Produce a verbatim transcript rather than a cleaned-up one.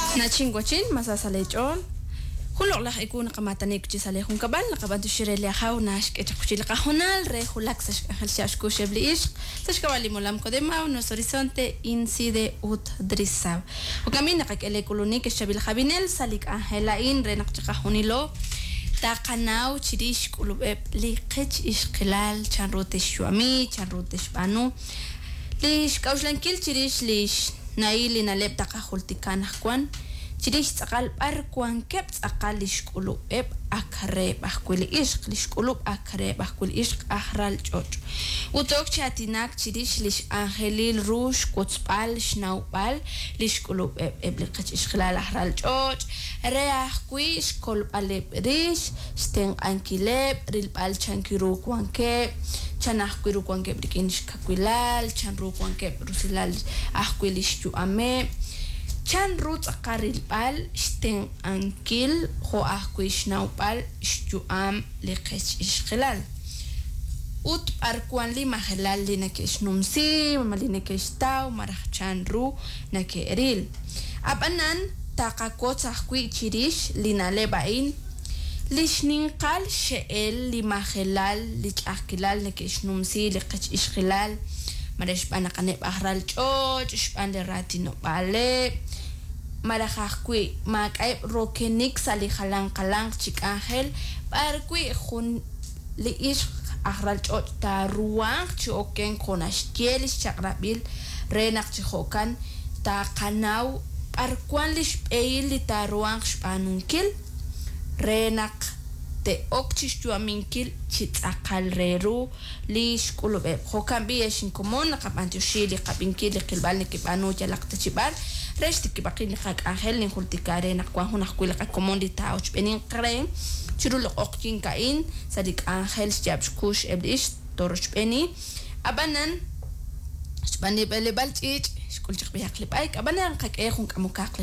Nachingwachin masasalejon Hulok lah ikun qamatani kuchi salehun kabal qabantu shireli ahaw nash ke chakuchil qahonal re hulak sash halshash kushebli ish sash kawali molam kodema nos horizonte incide ut drisaw ukamina qakele kuluni ke shabil khabinel salik ahelain re naqchaqahunilo taqanaw chirish kulubeb li qech ishqilal chanrote shuami chanrote shbanu lish kawslankil chirish lish naili naleb taqahultikan ahkwan chirish tsaqal barkwan kep tsaqal lishkulu eb akare bahkwili ishq lishkulu akare bahkwili ishq ahral choch utok chatinak chirish lish angelil rush kotspal shnaubal lishkulu eb eb liqach ishqlal ahral choch reahkwi shkol aleb rish sten ankileb rilbal chankiru kwanke chanahkwiru kwanke brikinish kakwilal chanru kwanke rusilal ahkwilish ju ame chan roots akaril pal sten ankil ho ahkuishnau pal shtuam liqech ishqilal ut parkwan li mahalal li nakesh numsi mali nakesh taw marah chan ru nakeril abanan taqakot ahkui chirish li nalebain lishninqal sheel li mahalal li chakilal nakesh numsi liqech ishqilal maresh banaqane bahral choch shpan le ratino bale marajaqui maqay rokenik sali khalan qalang chik angel barqui khun li ish ahral choch taruang choken khonashtiel chakrabil renaq chihokan ta qanaw arkwan lish eil li taruang shpanunkil renaq te okchish tuaminkil chitsaqal reru lish kulube hokan biyeshin komon qabantu shili qabinkil qilbal nikibanu jalaqta chibar resti kibaqin khak angel ni hultikare naqwa huna khkuila qa komon di tauch benin qren chirul oqkin kain sadik angel jabshkush eblish toroch beni abanan shbani bele balchich shkul chikh biyaqli baik abanan qak e khun kamukaq